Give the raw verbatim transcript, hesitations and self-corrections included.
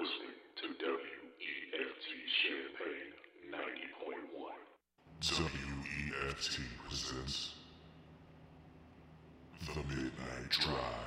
listening to W E F T Champaign ninety point one. W E F T presents The Midnight Drive.